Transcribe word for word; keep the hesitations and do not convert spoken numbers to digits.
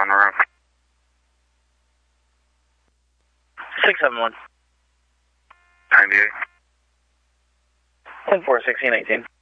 on the roof. six seven one. ninety-eight. ten four, sixteen eighteen.